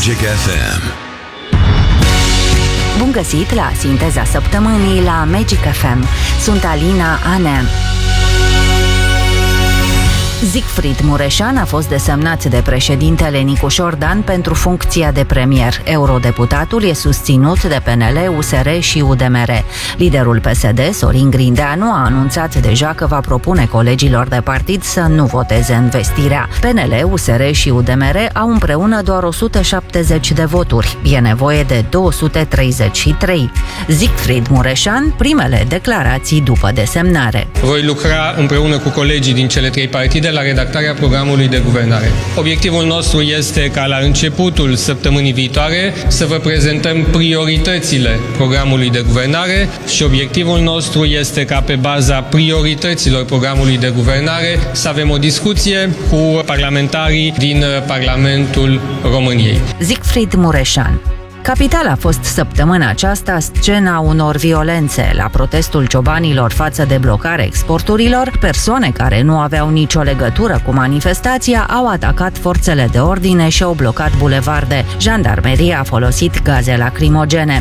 Magic FM. Bun găsit la Sinteza Săptămânii la Magic FM. Sunt Alina Anem. Siegfried Mureșan a fost desemnat de președintele Nicușor Dan pentru funcția de premier. Eurodeputatul e susținut de PNL, USR și UDMR. Liderul PSD, Sorin Grindeanu, a anunțat deja că va propune colegilor de partid să nu voteze învestirea. PNL, USR și UDMR au împreună doar 170 de voturi. E nevoie de 233. Siegfried Mureșan, primele declarații după desemnare. Voi lucra împreună cu colegii din cele trei partide la redactarea programului de guvernare. Obiectivul nostru este ca la începutul săptămânii viitoare să vă prezentăm prioritățile programului de guvernare și obiectivul nostru este ca pe baza priorităților programului de guvernare să avem o discuție cu parlamentarii din Parlamentul României. Siegfried Mureșan. Capitala a fost săptămâna aceasta scena unor violențe. La protestul ciobanilor față de blocarea exporturilor, persoane care nu aveau nicio legătură cu manifestația au atacat forțele de ordine și au blocat bulevarde. Jandarmeria a folosit gaze lacrimogene.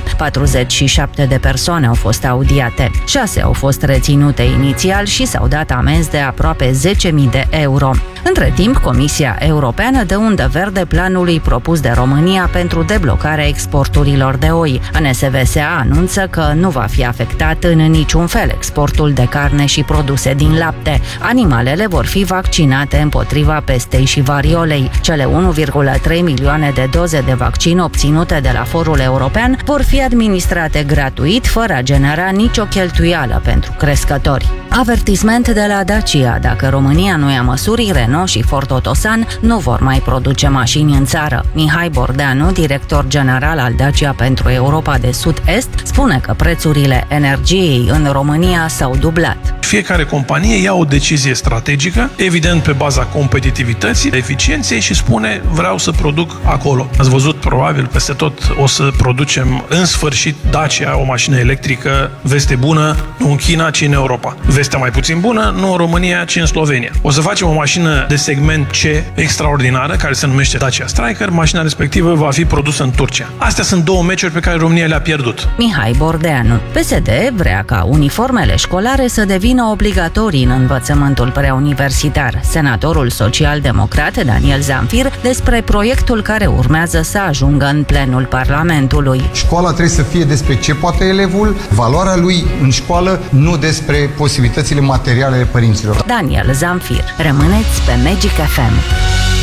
47 de persoane au fost audiate. 6 au fost reținute inițial și s-au dat amenzi de aproape 10.000 de euro. Între timp, Comisia Europeană dă undă verde planului propus de România pentru deblocarea exporturilor de oi. NSVSA anunță că nu va fi afectat în niciun fel exportul de carne și produse din lapte. Animalele vor fi vaccinate împotriva pestei și variolei. Cele 1,3 milioane de doze de vaccin obținute de la Forul European vor fi administrate gratuit, fără a genera nicio cheltuială pentru crescători. Avertisment de la Dacia: dacă România nu ia măsuri, Renault și Ford Otosan nu vor mai produce mașini în țară. Mihai Bordeanu, director general al Dacia pentru Europa de Sud-Est, spune că prețurile energiei în România s-au dublat. Fiecare companie ia o decizie strategică, evident pe baza competitivității, eficienței și spune vreau să produc acolo. Ați văzut, probabil peste tot o să producem în sfârșit Dacia, o mașină electrică, veste bună, nu în China, ci în Europa. Vestea mai puțin bună, nu în România, ci în Slovenia. O să facem o mașină de segment C extraordinară, care se numește Dacia Striker. Mașina respectivă va fi produsă în Turcia. Astea sunt două meciuri pe care România le-a pierdut. Mihai Bordeanu. PSD vrea ca uniformele școlare să devină obligatorii în învățământul preuniversitar. Senatorul social-democrat Daniel Zamfir despre proiectul care urmează să ajungă în plenul Parlamentului. Școala trebuie să fie despre ce poate elevul, valoarea lui în școală, nu despre posibilitățile materiale ale părinților. Daniel Zamfir. Rămâneți pe Magic FM.